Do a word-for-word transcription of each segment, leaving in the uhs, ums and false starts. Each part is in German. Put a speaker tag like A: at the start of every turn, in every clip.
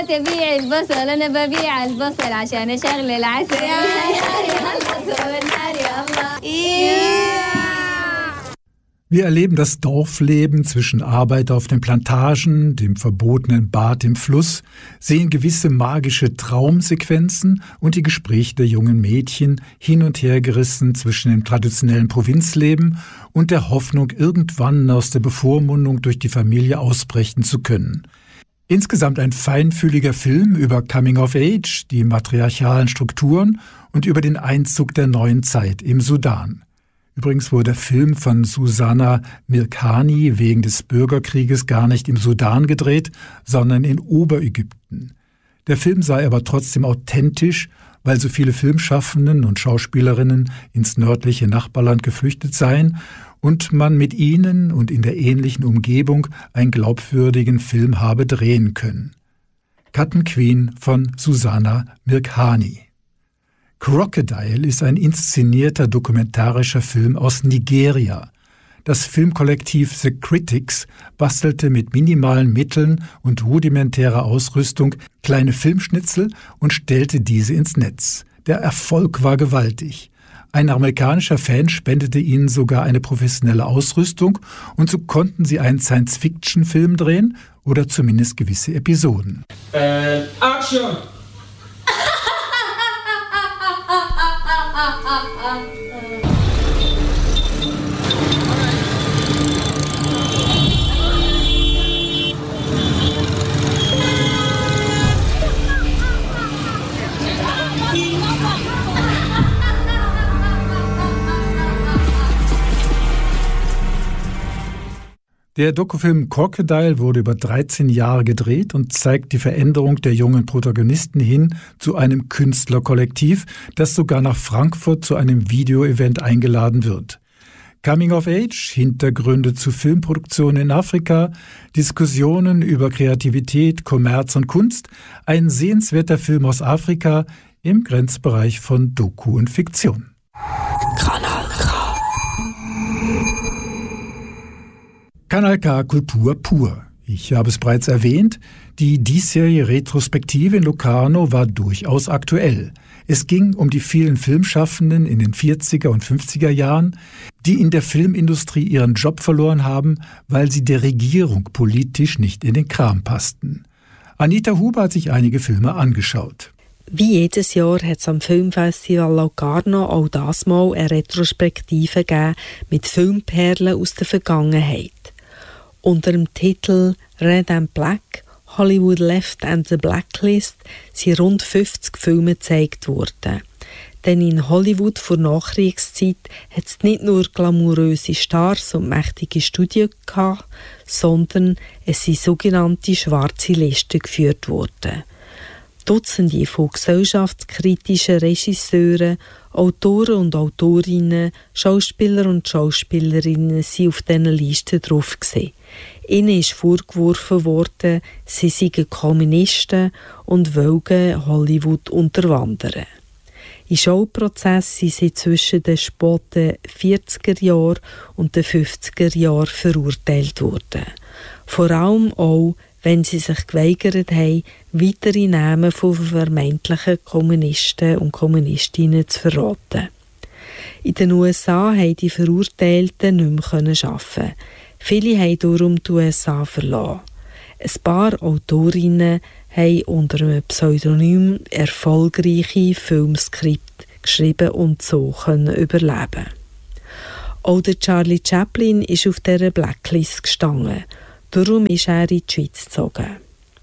A: تبيع البصل أنا ببيع البصل عشان أشغل العسل يا
B: Wir erleben das Dorfleben zwischen Arbeit auf den Plantagen, dem verbotenen Bad im Fluss, sehen gewisse magische Traumsequenzen und die Gespräche der jungen Mädchen hin und her gerissen zwischen dem traditionellen Provinzleben und der Hoffnung, irgendwann aus der Bevormundung durch die Familie ausbrechen zu können. Insgesamt ein feinfühliger Film über Coming of Age, die matriarchalen Strukturen und über den Einzug der neuen Zeit im Sudan. Übrigens wurde der Film von Susana Mirkhani wegen des Bürgerkrieges gar nicht im Sudan gedreht, sondern in Oberägypten. Der Film sei aber trotzdem authentisch, weil so viele Filmschaffenden und Schauspielerinnen ins nördliche Nachbarland geflüchtet seien und man mit ihnen und in der ähnlichen Umgebung einen glaubwürdigen Film habe drehen können. Cotton Queen von Susana Mirkhani. Crocodile ist ein inszenierter dokumentarischer Film aus Nigeria. Das Filmkollektiv The Critics bastelte mit minimalen Mitteln und rudimentärer Ausrüstung kleine Filmschnitzel und stellte diese ins Netz. Der Erfolg war gewaltig. Ein amerikanischer Fan spendete ihnen sogar eine professionelle Ausrüstung und so konnten sie einen Science-Fiction-Film drehen oder zumindest gewisse Episoden.
C: And action!
B: Der Dokufilm Crocodile wurde über dreizehn Jahre gedreht und zeigt die Veränderung der jungen Protagonisten hin zu einem Künstlerkollektiv, das sogar nach Frankfurt zu einem Video-Event eingeladen wird. Coming of Age, Hintergründe zu Filmproduktionen in Afrika, Diskussionen über Kreativität, Kommerz und Kunst, ein sehenswerter Film aus Afrika im Grenzbereich von Doku und Fiktion.
D: Kanal K.
B: Kanal K Kultur pur. Ich habe es bereits erwähnt, die diesjährige Retrospektive in Locarno war durchaus aktuell. Es ging um die vielen Filmschaffenden in den vierziger und fünfziger Jahren, die in der Filmindustrie ihren Job verloren haben, weil sie der Regierung politisch nicht in den Kram passten. Anita Huber hat sich einige Filme angeschaut.
E: Wie jedes Jahr hat es am Filmfestival Locarno auch das Mal eine Retrospektive gegeben mit Filmperlen aus der Vergangenheit. Unter dem Titel Red and Black, Hollywood Left and the Blacklist sind rund fünfzig Filme gezeigt worden. Denn in Hollywood vor Nachkriegszeit hat es nicht nur glamouröse Stars und mächtige Studien gehabt, sondern es sind sogenannte schwarze Listen geführt worden. Dutzende von gesellschaftskritischen Regisseuren, Autoren und Autorinnen, Schauspieler und Schauspielerinnen sind auf diesen Listen drauf gewesen. Ihnen ist vorgeworfen worden, sie seien Kommunisten und wollten Hollywood unterwandern. In Showprozessen sind sie zwischen den späten vierziger Jahren und den fünfziger Jahren verurteilt worden. Vor allem auch, wenn sie sich geweigert haben, weitere Namen von vermeintlichen Kommunisten und Kommunistinnen zu verraten. In den U S A haben die Verurteilten nicht mehr arbeiten. Viele haben darum die U S A verlassen. Ein paar Autorinnen haben unter einem Pseudonym erfolgreiche Filmskripte geschrieben und so können überleben. Auch der Charlie Chaplin ist auf dieser Blacklist gestanden. Darum ist er in die Schweiz gezogen.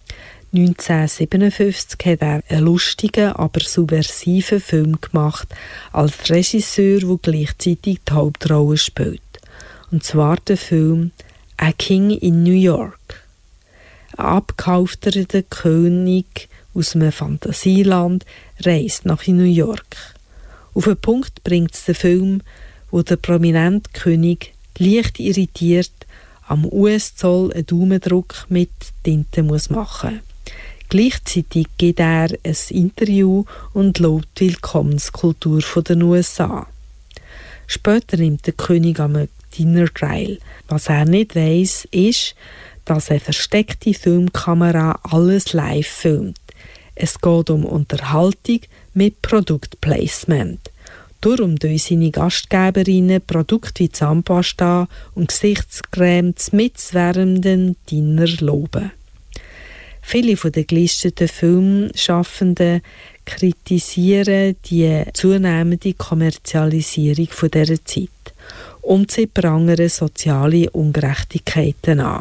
E: neunzehnhundertsiebenundfünfzig hat er einen lustigen, aber subversiven Film gemacht, als Regisseur, der gleichzeitig die Hauptrolle spielt. Und zwar der Film «A King in New York». Ein abgehalfterter König aus einem Fantasieland reist nach New York. Auf den Punkt bringt es den Film, wo der prominente König leicht irritiert am U S-Zoll einen Daumendruck mit Tinte muss machen. Gleichzeitig gibt er ein Interview und lobt die Willkommenskultur der U S A. Später nimmt der König am Dinner teil. Was er nicht weiss, ist, dass eine versteckte Filmkamera alles live filmt. Es geht um Unterhaltung mit Produktplacement. Darum tun seine Gastgeberinnen Produkte wie Zahnpasta und Gesichtscreme mit während dem Dinner loben. Viele der gelisteten Filmschaffenden kritisieren die zunehmende Kommerzialisierung dieser Zeit und sie prangern soziale Ungerechtigkeiten an.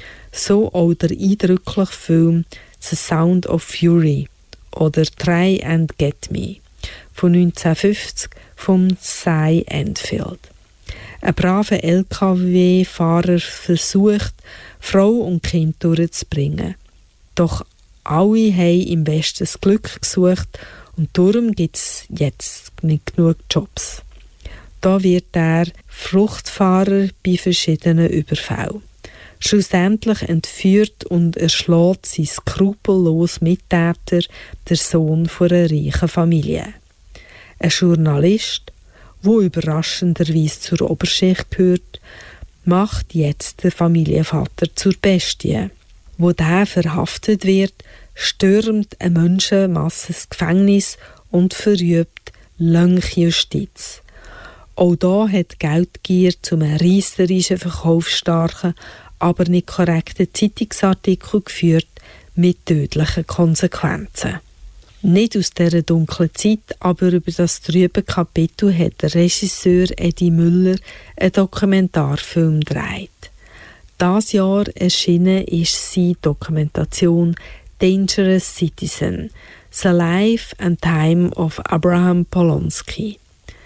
E: So auch der eindrückliche Film «The Sound of Fury» oder «Try and Get Me» von neunzehnhundertfünfzig von Cy Enfield. Ein braver L K W-Fahrer versucht, Frau und Kind durchzubringen. Doch alle haben im Westen das Glück gesucht und darum gibt es jetzt nicht genug Jobs. Da wird er Fruchtfahrer bei verschiedenen Überfällen. Schlussendlich entführt und erschlägt sein skrupellos Mittäter der Sohn von einer reichen Familie. Ein Journalist, der überraschenderweise zur Oberschicht gehört, macht jetzt den Familienvater zur Bestie. Wo der verhaftet wird, stürmt eine Menschenmasse das Gefängnis und verübt Lönkjustiz. Auch da hat Geldgier zu einem reisserischen, verkaufsstarken, aber nicht korrekten Zeitungsartikel geführt mit tödlichen Konsequenzen. Nicht aus dieser dunklen Zeit, aber über das trübe Kapitel hat der Regisseur Eddie Müller einen Dokumentarfilm gedreht. Dieses Jahr erschienen ist seine Dokumentation «Dangerous Citizen – The Life and Time of Abraham Polonsky».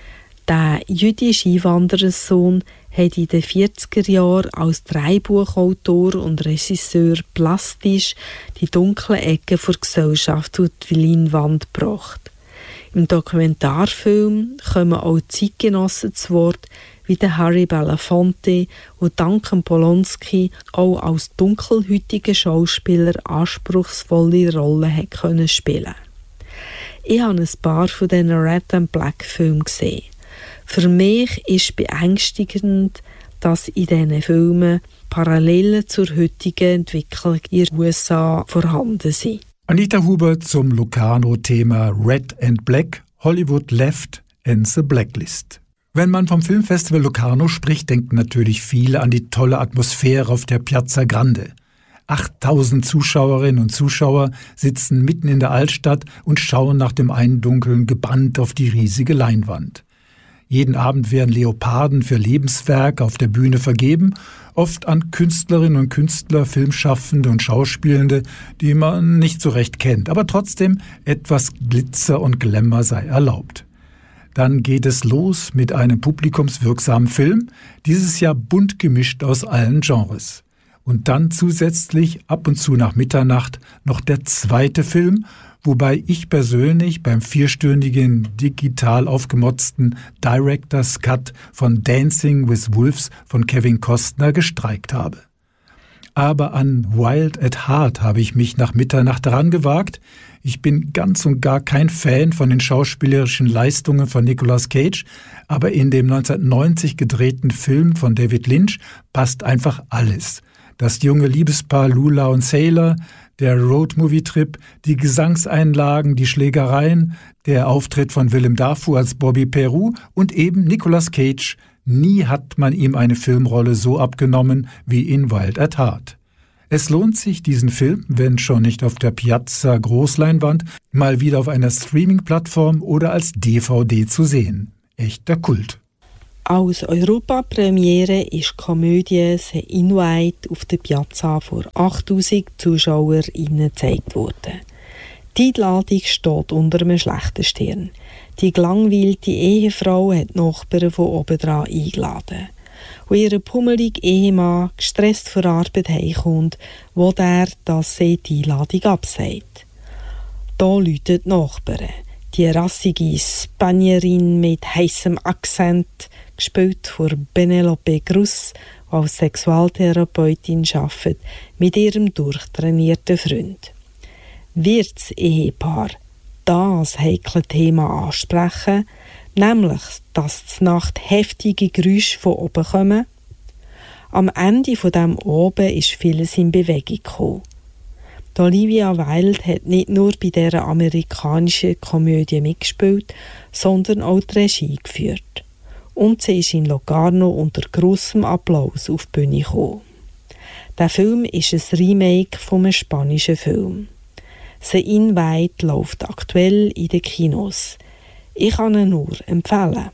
E: Der jüdische Einwanderersohn hat in den vierziger Jahren als Drehbuchautor und Regisseur plastisch die dunklen Ecken der Gesellschaft auf die Leinwand gebracht. Im Dokumentarfilm kommen auch Zeitgenossen zu Wort, wie der Harry Belafonte, der dank Polonsky auch als dunkelhäutiger Schauspieler anspruchsvolle Rollen hat können spielen. Ich habe ein paar von diesen Red and Black Filmen gesehen. Für mich ist beängstigend, dass in diesen Filmen Parallelen zur heutigen Entwicklung in den U S A vorhanden sind.
B: Anita Huber zum Locarno-Thema Red and Black, Hollywood Left and the Blacklist. Wenn man vom Filmfestival Locarno spricht, denken natürlich viele an die tolle Atmosphäre auf der Piazza Grande. achttausend Zuschauerinnen und Zuschauer sitzen mitten in der Altstadt und schauen nach dem Eindunkeln gebannt auf die riesige Leinwand. Jeden Abend werden Leoparden für Lebenswerke auf der Bühne vergeben, oft an Künstlerinnen und Künstler, Filmschaffende und Schauspielende, die man nicht so recht kennt, aber trotzdem etwas Glitzer und Glamour sei erlaubt. Dann geht es los mit einem publikumswirksamen Film, dieses Jahr bunt gemischt aus allen Genres. Und dann zusätzlich ab und zu nach Mitternacht noch der zweite Film, wobei ich persönlich beim vierstündigen, digital aufgemotzten Director's Cut von Dancing with Wolves von Kevin Costner gestreikt habe. Aber an Wild at Heart habe ich mich nach Mitternacht daran gewagt. Ich bin ganz und gar kein Fan von den schauspielerischen Leistungen von Nicolas Cage, aber in dem neunzehnhundertneunzig gedrehten Film von David Lynch passt einfach alles. Das junge Liebespaar Lula und Sailor, der Road-Movie-Trip, die Gesangseinlagen, die Schlägereien, der Auftritt von Willem Dafoe als Bobby Peru und eben Nicolas Cage. Nie hat man ihm eine Filmrolle so abgenommen wie in Wild at Heart. Es lohnt sich, diesen Film, wenn schon nicht auf der Piazza Großleinwand, mal wieder auf einer Streaming-Plattform oder als D V D zu sehen. Echter Kult.
E: Als Europapremiere ist die Komödie «The Invite» auf der Piazza vor achttausend ZuschauerInnen gezeigt worden. Die Einladung steht unter einem schlechten Stern. Die gelangweilte Ehefrau hat die Nachbarn von oben dran eingeladen. Und ihr pummeliger Ehemann gestresst von Arbeit heimkommt, wo der, dass sie die Einladung absagt. Da läuten die Nachbarn. Die rassige Spanierin mit heissem Akzent, gespielt von Penelope Cruz, die als Sexualtherapeutin arbeitet, mit ihrem durchtrainierten Freund. Wird das Ehepaar das heikle Thema ansprechen, nämlich, dass zur Nacht heftige Geräusche von oben kommen? Am Ende von dem Oben ist vieles in Bewegung gekommen. Die Olivia Wilde hat nicht nur bei dieser amerikanischen Komödie mitgespielt, sondern auch die Regie geführt. Und sie ist in Locarno unter grossem Applaus auf die Bühne gekommen. Der Film ist ein Remake von einem spanischen Film. «The Invite» läuft aktuell in den Kinos. Ich kann ihn nur empfehlen.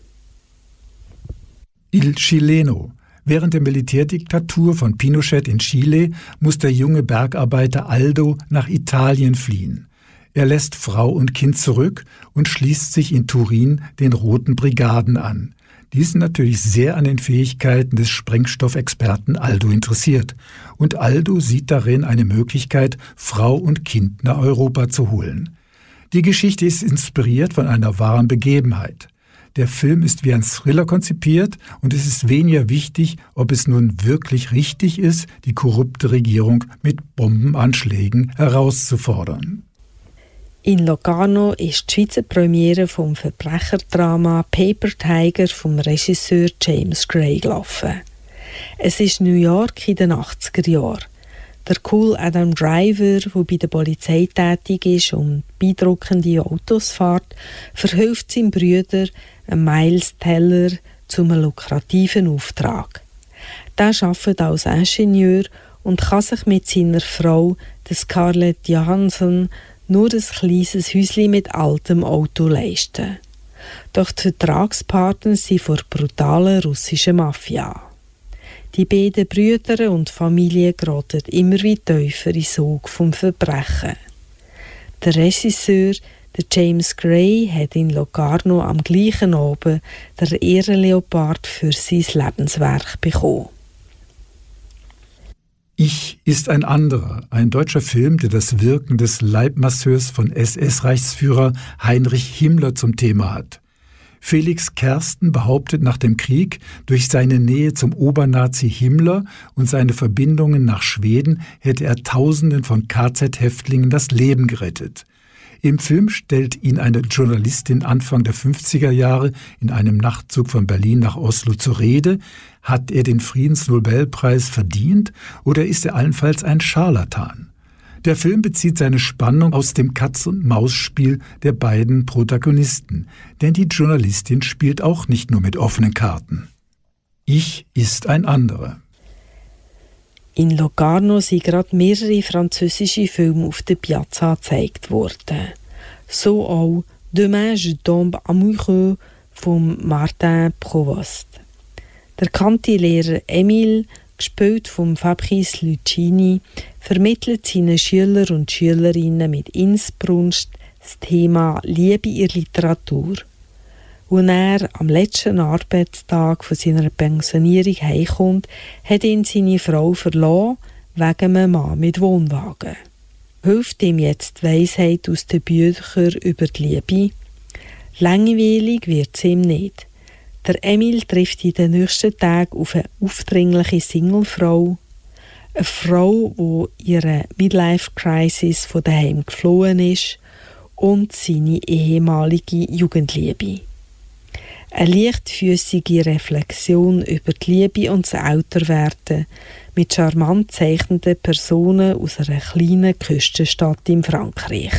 B: Il Chileno. Während der Militärdiktatur von Pinochet in Chile muss der junge Bergarbeiter Aldo nach Italien fliehen. Er lässt Frau und Kind zurück und schließt sich in Turin den Roten Brigaden an. Die sind natürlich sehr an den Fähigkeiten des Sprengstoffexperten Aldo interessiert. Und Aldo sieht darin eine Möglichkeit, Frau und Kind nach Europa zu holen. Die Geschichte ist inspiriert von einer wahren Begebenheit. Der Film ist wie ein Thriller konzipiert und es ist weniger wichtig, ob es nun wirklich richtig ist, die korrupte Regierung mit Bombenanschlägen herauszufordern.
E: In Locarno ist die Schweizer Premiere vom Verbrecherdrama Paper Tiger vom Regisseur James Gray gelaufen. Es ist New York in den achtziger Jahren. Der cool Adam Driver, der bei der Polizei tätig ist und beeindruckende Autos fährt, verhilft seinem Bruder, einem Miles Teller, zu einem lukrativen Auftrag. Der arbeitet als Ingenieur und kann sich mit seiner Frau, der Scarlett Johansson, nur ein kleines Häuschen mit altem Auto leisten. Doch die Vertragspartner sind vor der brutalen russischen Mafia. Die beiden Brüder und Familie geraten immer wie tiefer in den Sog vom Verbrechen. Der Regisseur, der James Gray, hat in Locarno am gleichen Abend den Ehrenleopard für sein Lebenswerk bekommen.
B: Ich ist ein anderer, ein deutscher Film, der das Wirken des Leibmasseurs von S S-Reichsführer Heinrich Himmler zum Thema hat. Felix Kersten behauptet nach dem Krieg, durch seine Nähe zum Obernazi Himmler und seine Verbindungen nach Schweden hätte er Tausenden von K Z-Häftlingen das Leben gerettet. Im Film stellt ihn eine Journalistin Anfang der fünfziger Jahre in einem Nachtzug von Berlin nach Oslo zur Rede. Hat er den Friedensnobelpreis verdient oder ist er allenfalls ein Scharlatan? Der Film bezieht seine Spannung aus dem Katz-und-Maus-Spiel der beiden Protagonisten, denn die Journalistin spielt auch nicht nur mit offenen Karten. Ich ist ein anderer.
E: In Locarno sind gerade mehrere französische Filme auf der Piazza gezeigt worden. So auch «Demain je tombe amoureux» von Martin Provost. Der Kantilehrer Emile, gespielt von Fabrice Lucchini, vermittelt seinen Schüler und Schülerinnen mit Inbrunst das Thema Liebe in der Literatur. Als er am letzten Arbeitstag von seiner Pensionierung heimkommt, hat ihn seine Frau verloren wegen einem Mann mit Wohnwagen. Hilft ihm jetzt die Weisheit aus den Büchern über die Liebe? Langweilig wird es ihm nicht. Der Emil trifft in den nächsten Tagen auf eine aufdringliche Singlefrau. Eine Frau, die ihre Midlife-Crisis von daheim geflohen ist, und seine ehemalige Jugendliebe. Eine leichtfüßige Reflexion über die Liebe und das Älterwerden mit charmant zeichnenden Personen aus einer kleinen Küstenstadt in Frankreich.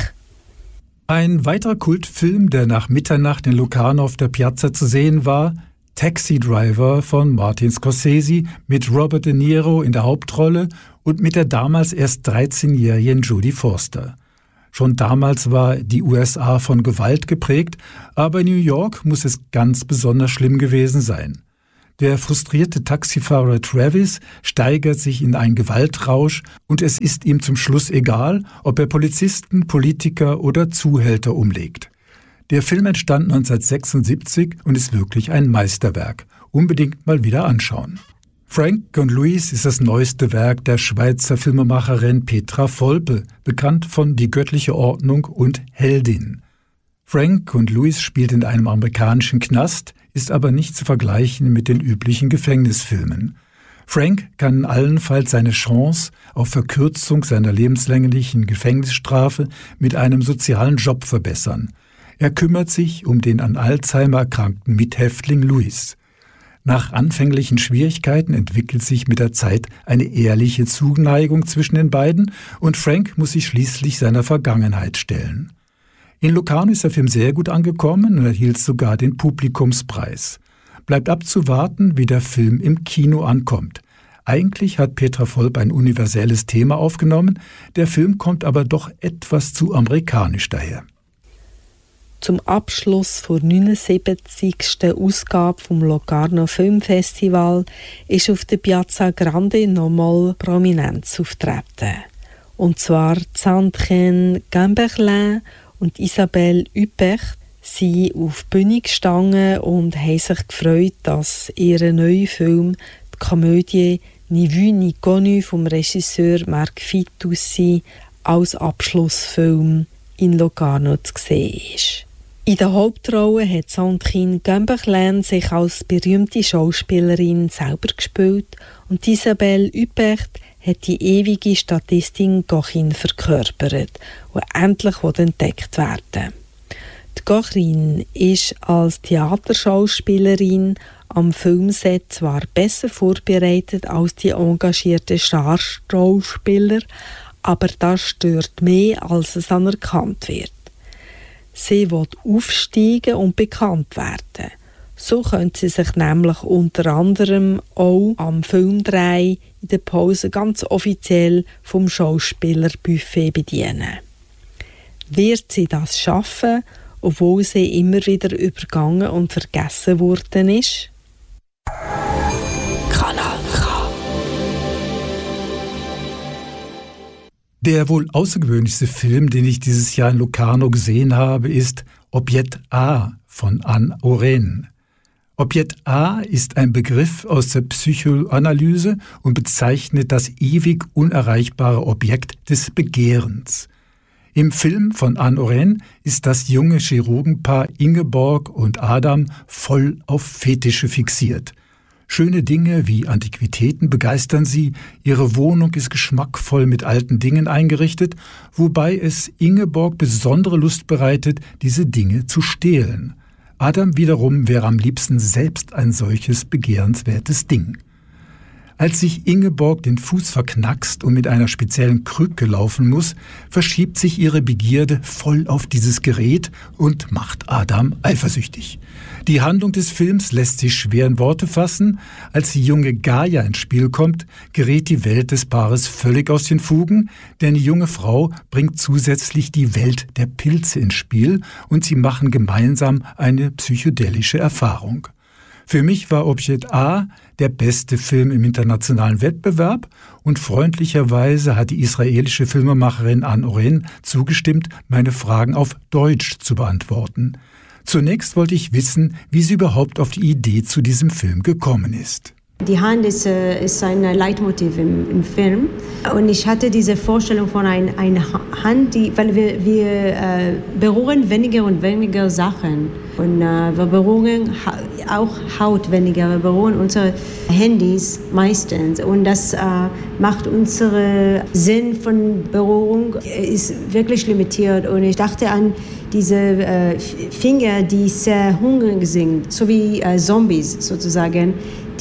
B: Ein weiterer Kultfilm, der nach Mitternacht in Locarno auf der Piazza zu sehen war, Taxi Driver von Martin Scorsese mit Robert De Niro in der Hauptrolle und mit der damals erst dreizehnjährigen Jodie Foster. Schon damals war die U S A von Gewalt geprägt, aber in New York muss es ganz besonders schlimm gewesen sein. Der frustrierte Taxifahrer Travis steigert sich in einen Gewaltrausch und es ist ihm zum Schluss egal, ob er Polizisten, Politiker oder Zuhälter umlegt. Der Film entstand neunzehnhundertsechsundsiebzig und ist wirklich ein Meisterwerk. Unbedingt mal wieder anschauen. Frank und Louise ist das neueste Werk der Schweizer Filmemacherin Petra Volpe, bekannt von Die göttliche Ordnung und Heldin. Frank und Louise spielt in einem amerikanischen Knast, ist aber nicht zu vergleichen mit den üblichen Gefängnisfilmen. Frank kann allenfalls seine Chance auf Verkürzung seiner lebenslänglichen Gefängnisstrafe mit einem sozialen Job verbessern. Er kümmert sich um den an Alzheimer erkrankten Mithäftling Louis. Nach anfänglichen Schwierigkeiten entwickelt sich mit der Zeit eine ehrliche Zuneigung zwischen den beiden und Frank muss sich schließlich seiner Vergangenheit stellen. In Locarno ist der Film sehr gut angekommen und erhielt sogar den Publikumspreis. Bleibt abzuwarten, wie der Film im Kino ankommt. Eigentlich hat Petra Volp ein universelles Thema aufgenommen, der Film kommt aber doch etwas zu amerikanisch daher.
E: Zum Abschluss der neunundsiebzigsten Ausgabe vom Locarno Filmfestival ist auf der Piazza Grande nochmal Prominenz auftreten. Und zwar Sandrine Gamberlin und Isabelle Huppert sind auf die Bühne gestanden und haben sich gefreut, dass ihr neuer Film, die Komödie «Ni vu ni connu» vom Regisseur Marc Fitoussi, als Abschlussfilm in Locarno zu sehen ist. In der Hauptrolle hat Sandrine Gamberlin sich als berühmte Schauspielerin selber gespielt und Isabelle Huppert hat die ewige Statistin Gochin verkörpert, die endlich entdeckt werden will. Die Gochin ist als Theaterschauspielerin am Filmset zwar besser vorbereitet als die engagierten Starschauspieler, aber das stört mehr, als es anerkannt wird. Sie will aufsteigen und bekannt werden. So könnte sie sich nämlich unter anderem auch am Filmdreh in der Pause ganz offiziell vom Schauspielerbuffet bedienen. Wird sie das schaffen, obwohl sie immer wieder übergangen und vergessen worden ist?
D: Kanal K.
B: Der wohl außergewöhnlichste Film, den ich dieses Jahr in Locarno gesehen habe, ist Objekt A von Anne Oren. Objekt A ist ein Begriff aus der Psychoanalyse und bezeichnet das ewig unerreichbare Objekt des Begehrens. Im Film von Anne Oren ist das junge Chirurgenpaar Ingeborg und Adam voll auf Fetische fixiert. Schöne Dinge wie Antiquitäten begeistern sie, ihre Wohnung ist geschmackvoll mit alten Dingen eingerichtet, wobei es Ingeborg besondere Lust bereitet, diese Dinge zu stehlen. Adam wiederum wäre am liebsten selbst ein solches begehrenswertes Ding. Als sich Ingeborg den Fuß verknackst und mit einer speziellen Krücke laufen muss, verschiebt sich ihre Begierde voll auf dieses Gerät und macht Adam eifersüchtig. Die Handlung des Films lässt sich schwer in Worte fassen. Als die junge Gaia ins Spiel kommt, gerät die Welt des Paares völlig aus den Fugen, denn die junge Frau bringt zusätzlich die Welt der Pilze ins Spiel und sie machen gemeinsam eine psychedelische Erfahrung. Für mich war Objekt A der beste Film im internationalen Wettbewerb und freundlicherweise hat die israelische Filmemacherin Anne Oren zugestimmt, meine Fragen auf Deutsch zu beantworten. Zunächst wollte ich wissen, wie sie überhaupt auf die Idee zu diesem Film gekommen ist.
F: Die Hand ist, äh, ist ein Leitmotiv im, im Film und ich hatte diese Vorstellung von einer ein Hand, die, weil wir, wir äh, berühren weniger und weniger Sachen und äh, wir berühren ha- auch Haut weniger, wir berühren unsere Handys meistens und das äh, macht unseren Sinn von Berührung ist wirklich limitiert und ich dachte an diese äh, Finger, die sehr hungrig sind, so wie äh, Zombies sozusagen,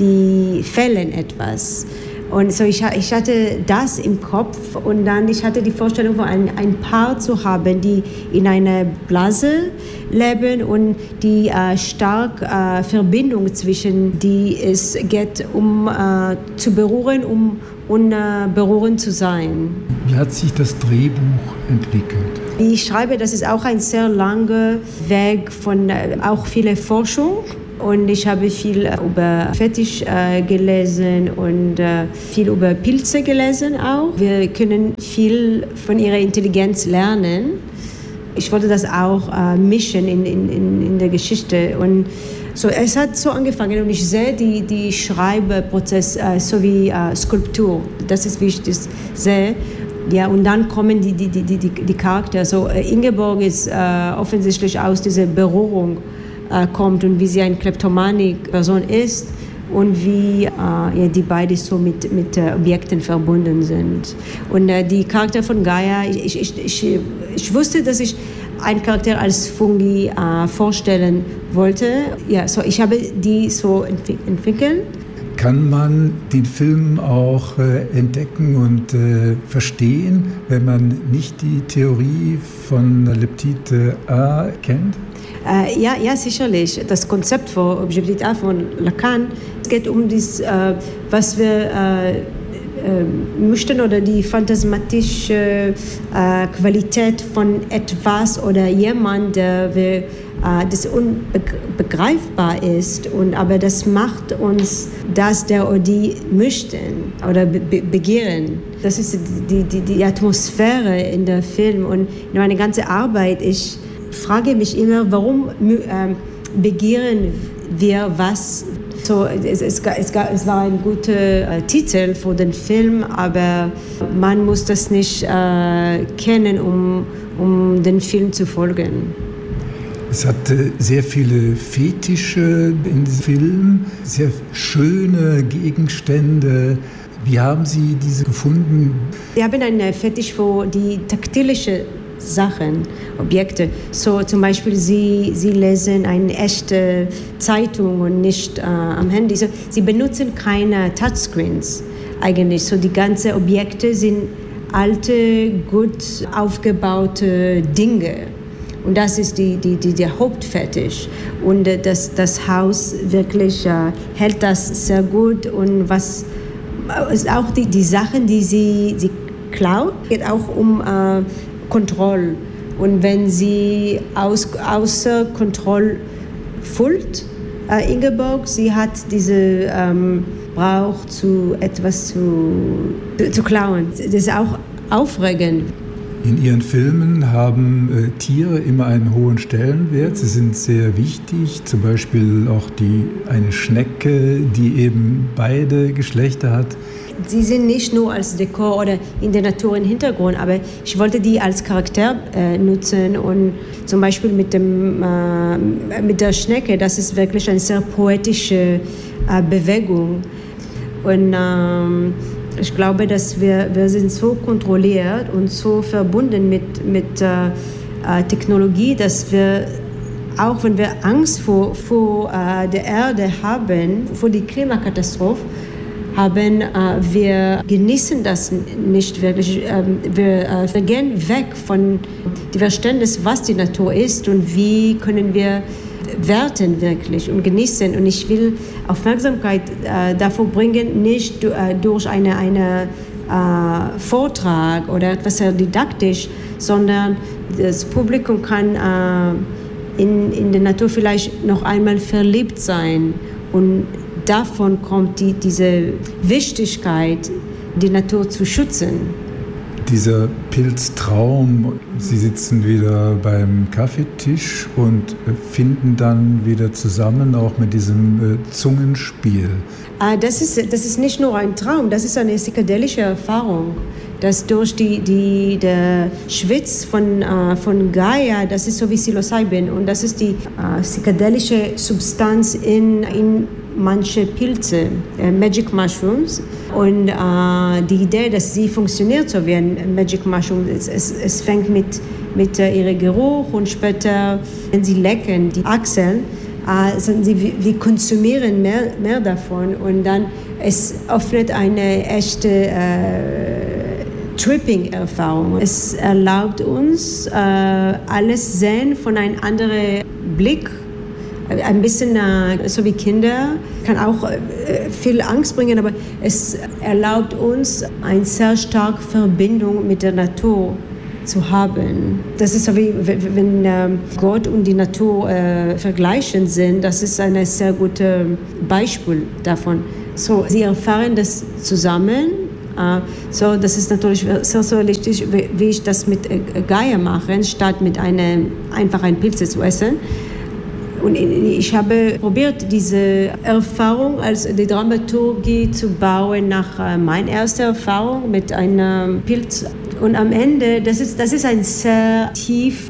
F: die fällen etwas. Und so ich, ich hatte das im Kopf und dann ich hatte die Vorstellung von ein, ein Paar zu haben, die in einer Blase leben und die äh, stark äh, Verbindung zwischen die es geht um äh, zu berühren, um und äh, berühren zu sein.
B: Wie hat sich das Drehbuch entwickelt?
F: Wie ich schreibe, das ist auch ein sehr langer Weg von äh, auch viele Forschung. Und ich habe viel über Fetisch äh, gelesen und äh, viel über Pilze gelesen auch. Wir können viel von ihrer Intelligenz lernen. Ich wollte das auch äh, mischen in, in, in der Geschichte. Und so, es hat so angefangen und ich sehe die, die Schreibprozess äh, so wie äh, Skulptur. Das ist, wie ich das sehe. Ja, und dann kommen die, die, die, die, die Charaktere. So, äh, Ingeborg ist äh, offensichtlich aus dieser Berührung kommt und wie sie eine kleptomanische Person ist und wie äh, ja, die beiden so mit, mit äh, Objekten verbunden sind. Und äh, die Charakter von Gaia, ich, ich, ich, ich wusste, dass ich einen Charakter als Fungi äh, vorstellen wollte. Ja, so ich habe die so entwick- entwickelt.
B: Kann man den Film auch äh, entdecken und äh, verstehen, wenn man nicht die Theorie von Leptite A kennt?
F: Äh, ja, ja, sicherlich. Das Konzept von Objektivität A von Lacan, es geht um das, äh, was wir äh, äh, möchten oder die phantasmatische äh, Qualität von etwas oder jemand, der wir, äh, das unbegreifbar ist, und, aber das macht uns das, der oder die möchten oder be- begehren. Das ist die, die, die Atmosphäre in der Film und in meiner ganzen Arbeit. Ich frage mich immer, warum äh, begehren wir was? So, es, es, es, es war ein guter äh, Titel für den Film, aber man muss das nicht äh, kennen, um, um den Film zu folgen.
B: Es hat äh, sehr viele Fetische in diesem Film, sehr schöne Gegenstände. Wie haben Sie diese gefunden?
F: Wir haben einen Fetisch für die taktilischen Sachen, Objekte. So zum Beispiel, Sie, Sie lesen eine echte Zeitung und nicht äh, am Handy. So, Sie benutzen keine Touchscreens eigentlich. So die ganzen Objekte sind alte, gut aufgebaute Dinge. Und das ist die, die, die, der Hauptfetisch. Und äh, das, das Haus wirklich äh, hält das sehr gut. Und was ist auch die, die Sachen, die sie, sie klaut, geht auch um äh, Kontrolle. Und wenn sie aus, außer Kontrolle fühlt, äh, Ingeborg, sie hat diese ähm, Brauch zu etwas zu, zu klauen. Das ist auch aufregend.
B: In Ihren Filmen haben äh, Tiere immer einen hohen Stellenwert. Sie sind sehr wichtig, zum Beispiel auch die, eine Schnecke, die eben beide Geschlechter hat.
F: Sie sind nicht nur als Dekor oder in der Natur im Hintergrund, aber ich wollte die als Charakter äh, nutzen. Und zum Beispiel mit, dem, äh, mit der Schnecke, das ist wirklich eine sehr poetische äh, Bewegung. Und ähm, ich glaube, dass wir, wir sind so kontrolliert und so verbunden mit, mit äh, Technologie, dass wir, auch wenn wir Angst vor, vor äh, der Erde haben, vor der Klimakatastrophe, haben, äh, wir genießen das nicht wirklich. Ähm, wir, äh, wir gehen weg von dem Verständnis, was die Natur ist und wie können wir werten wirklich und genießen. Und ich will Aufmerksamkeit äh, dafür bringen, nicht äh, durch einen eine, äh, Vortrag oder etwas sehr didaktisch, sondern das Publikum kann äh, in, in der Natur vielleicht noch einmal verliebt sein. Und davon kommt die, diese Wichtigkeit, die Natur zu schützen.
B: Dieser Pilztraum, Sie sitzen wieder beim Kaffeetisch und finden dann wieder zusammen, auch mit diesem äh, Zungenspiel.
F: Ah, das ist, das ist nicht nur ein Traum, das ist eine psychedelische Erfahrung. Dass durch die, die, der Schwitz von, äh, von Gaia, das ist so wie Psilocybin, und das ist die äh, psychedelische Substanz in, in manche Pilze, äh, Magic Mushrooms. Und äh, die Idee, dass sie funktioniert so wie ein Magic Mushroom, es, es, es fängt mit, mit äh, ihrem Geruch und später, wenn sie lecken, die Achseln, äh, sie, wir konsumieren mehr, mehr davon, und dann es öffnet eine echte äh, Tripping-Erfahrung. Es erlaubt uns, äh, alles sehen von einem anderen Blick. Ein bisschen äh, so wie Kinder, kann auch äh, viel Angst bringen, aber es erlaubt uns, eine sehr starke Verbindung mit der Natur zu haben. Das ist so wie, wenn äh, Gott und die Natur äh, vergleichen sind, das ist ein sehr gutes Beispiel davon. So, sie erfahren das zusammen. Uh, so, das ist natürlich sehr, sehr wichtig, wie ich das mit äh, Gaia mache, statt mit einem, einfach ein Pilze zu essen. Und ich habe probiert, diese Erfahrung als die Dramaturgie zu bauen nach äh, meiner ersten Erfahrung mit einem Pilz. Und am Ende, das ist, das ist eine sehr tief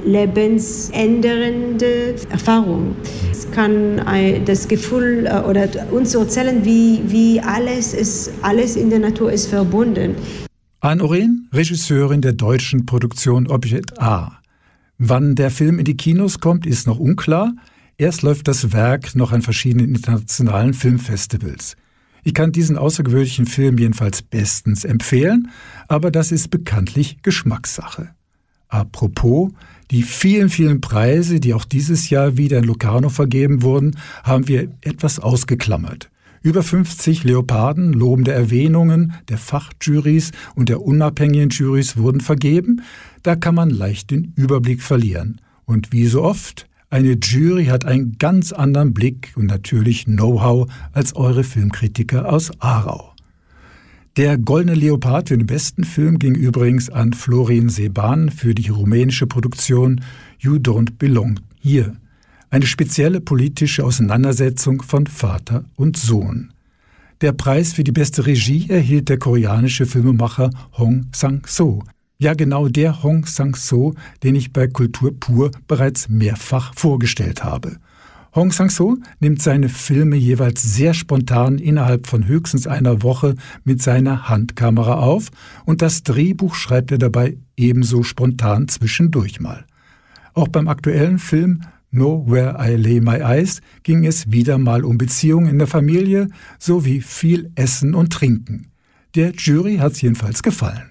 F: lebensändernde Erfahrung. Es kann ein, das Gefühl äh, oder uns erzählen, wie, wie alles, ist, alles in der Natur ist verbunden.
B: Anne Oren, Regisseurin der deutschen Produktion Objekt A. Wann der Film in die Kinos kommt, ist noch unklar. Erst läuft das Werk noch an verschiedenen internationalen Filmfestivals. Ich kann diesen außergewöhnlichen Film jedenfalls bestens empfehlen, aber das ist bekanntlich Geschmackssache. Apropos, die vielen, vielen Preise, die auch dieses Jahr wieder in Locarno vergeben wurden, haben wir etwas ausgeklammert. Über fünfzig Leoparden, lobende Erwähnungen der Fachjurys und der unabhängigen Jurys wurden vergeben. Da kann man leicht den Überblick verlieren. Und wie so oft, eine Jury hat einen ganz anderen Blick und natürlich Know-how als eure Filmkritiker aus Aarau. Der Goldene Leopard für den besten Film ging übrigens an Florin Seban für die rumänische Produktion You Don't Belong Here. Eine spezielle politische Auseinandersetzung von Vater und Sohn. Der Preis für die beste Regie erhielt der koreanische Filmemacher Hong Sang-soo. Ja, genau der Hong Sang-soo, den ich bei Kultur pur bereits mehrfach vorgestellt habe. Hong Sang-soo nimmt seine Filme jeweils sehr spontan innerhalb von höchstens einer Woche mit seiner Handkamera auf und das Drehbuch schreibt er dabei ebenso spontan zwischendurch mal. Auch beim aktuellen Film Know Where I Lay My Eyes ging es wieder mal um Beziehungen in der Familie sowie viel Essen und Trinken. Der Jury hat's jedenfalls gefallen.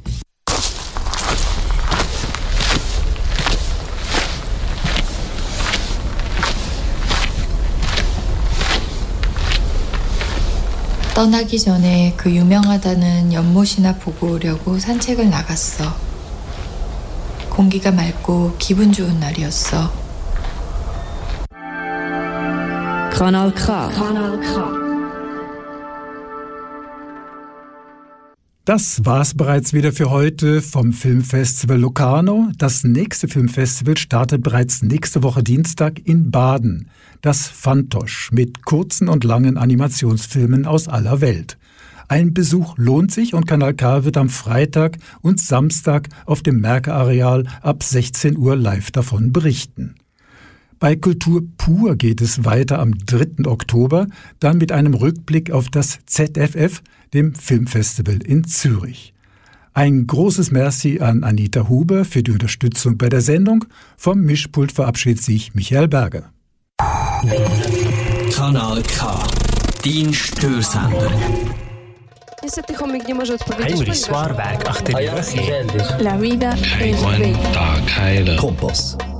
G: 떠나기 전에 그 유명하다는 연못이나 보고 오려고 산책을 나갔어. 공기가 맑고 기분 좋은 날이었어.
D: Kanal K. Kanal K.
B: Das war's bereits wieder für heute vom Filmfestival Locarno. Das nächste Filmfestival startet bereits nächste Woche Dienstag in Baden. Das Fantosch mit kurzen und langen Animationsfilmen aus aller Welt. Ein Besuch lohnt sich und Kanal K wird am Freitag und Samstag auf dem Märker-Areal ab sechzehn Uhr live davon berichten. Bei Kultur pur geht es weiter am dritten Oktober, dann mit einem Rückblick auf das Z F F, dem Filmfestival in Zürich. Ein großes Merci an Anita Huber für die Unterstützung bei der Sendung. Vom Mischpult verabschiedet sich Michael Berger.
H: Kanal K. Dein Störsender.
I: Heinrich Swarberg, ach der
A: La vida es bella.
I: Kompass.